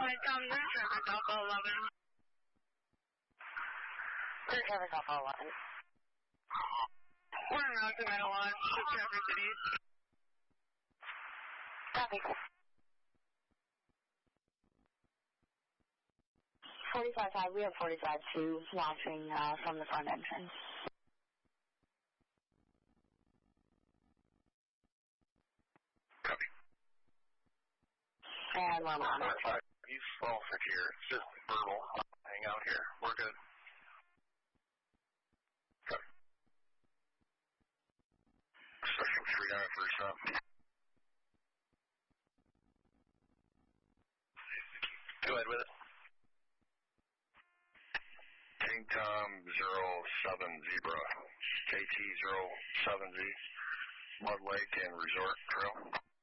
Traffic Alpha 11. Clear Traffic Alpha 11. We're in Route 901 to Traffic City. Copy. 45-5, we have 45-2 launching from the front entrance. Copy. And we're on. You fall secure. It's just verbal. Hang out here. We're good. Copy. Special 3 on first stop. Go ahead with it. King Tom 07 Zebra. KT 07Z. Mud Lake and Resort Trail.